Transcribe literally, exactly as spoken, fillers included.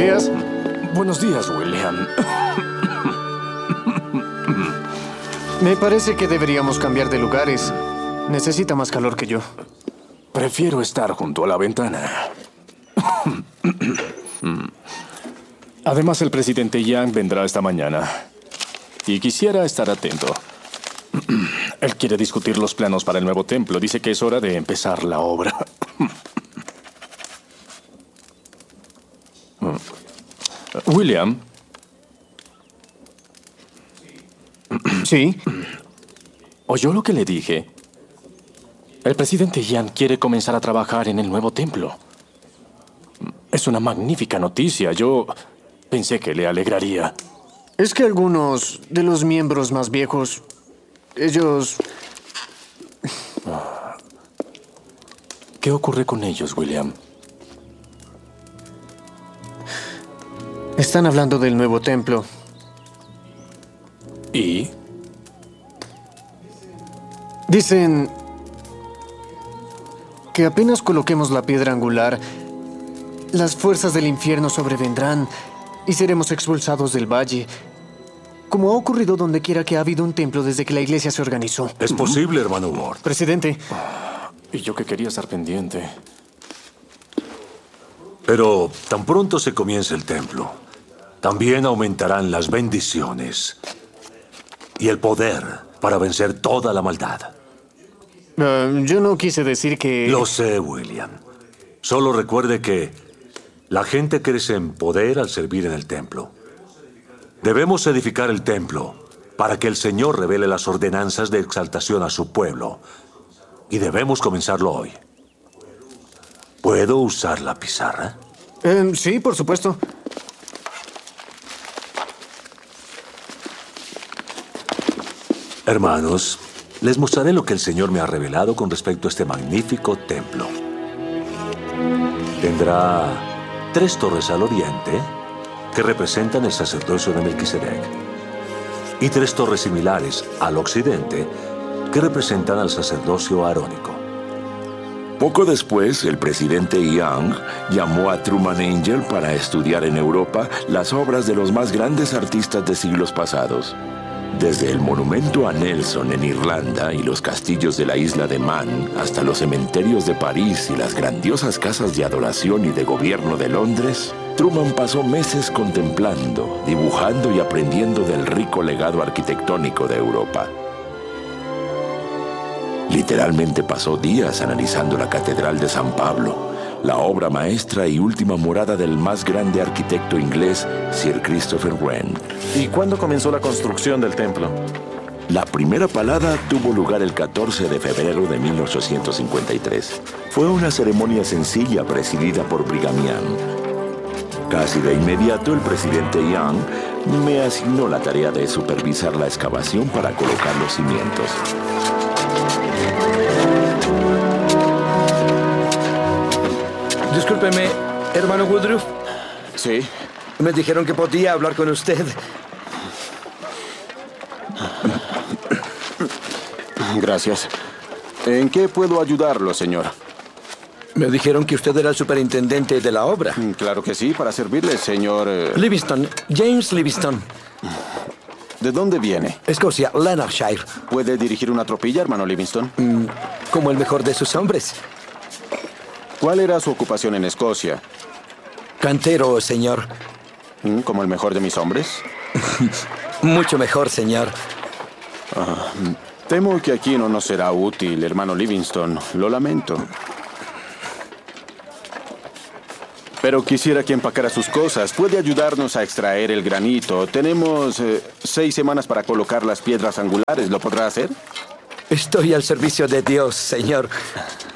días. Buenos días, William. Me parece que deberíamos cambiar de lugares. Necesita más calor que yo. Prefiero estar junto a la ventana. Además, el presidente Yang vendrá esta mañana. Y quisiera estar atento. Él quiere discutir los planos para el nuevo templo. Dice que es hora de empezar la obra. William. Sí. ¿Oyó lo que le dije? El presidente Yang quiere comenzar a trabajar en el nuevo templo. Es una magnífica noticia. Yo pensé que le alegraría. Es que algunos de los miembros más viejos, ellos... ¿Qué ocurre con ellos, William? Están hablando del nuevo templo. ¿Y? Dicen que apenas coloquemos la piedra angular, las fuerzas del infierno sobrevendrán y seremos expulsados del valle, como ha ocurrido donde quiera que ha habido un templo desde que la iglesia se organizó. Es posible, hermano Ward. Presidente. Y yo que quería estar pendiente. Pero tan pronto se comience el templo, también aumentarán las bendiciones y el poder para vencer toda la maldad. Uh, yo no quise decir que... Lo sé, William. Solo recuerde que la gente crece en poder al servir en el templo. Debemos edificar el templo para que el Señor revele las ordenanzas de exaltación a su pueblo. Y debemos comenzarlo hoy. ¿Puedo usar la pizarra? Uh, sí, por supuesto. Hermanos, les mostraré lo que el Señor me ha revelado con respecto a este magnífico templo. Tendrá tres torres al oriente, que representan el sacerdocio de Melquisedec, y tres torres similares al occidente, que representan al sacerdocio arónico. Poco después, el presidente Yang llamó a Truman Angell para estudiar en Europa las obras de los más grandes artistas de siglos pasados. Desde el monumento a Nelson en Irlanda y los castillos de la isla de Man, hasta los cementerios de París y las grandiosas casas de adoración y de gobierno de Londres, Truman pasó meses contemplando, dibujando y aprendiendo del rico legado arquitectónico de Europa. Literalmente pasó días analizando la Catedral de San Pablo, la obra maestra y última morada del más grande arquitecto inglés, Sir Christopher Wren. ¿Y cuándo comenzó la construcción del templo? La primera palada tuvo lugar el catorce de febrero de mil ochocientos cincuenta y tres. Fue una ceremonia sencilla presidida por Brigham Young. Casi de inmediato, el presidente Young me asignó la tarea de supervisar la excavación para colocar los cimientos. Discúlpeme, hermano Woodruff. Sí. Me dijeron que podía hablar con usted. Gracias. ¿En qué puedo ayudarlo, señor? Me dijeron que usted era el superintendente de la obra. Claro que sí, para servirle, señor... eh, Livingston, James Livingston. ¿De dónde viene? Escocia, Lanarkshire. ¿Puede dirigir una tropilla, hermano Livingston? Mm, como el mejor de sus hombres. ¿Cuál era su ocupación en Escocia? Cantero, señor. ¿Mm, ¿Como el mejor de mis hombres? Mucho mejor, señor. Ah, temo que aquí no nos será útil, hermano Livingston. Lo lamento. Pero quisiera que empacara sus cosas. Puede ayudarnos a extraer el granito. Tenemos eh, seis semanas para colocar las piedras angulares. ¿Lo podrá hacer? Estoy al servicio de Dios, señor.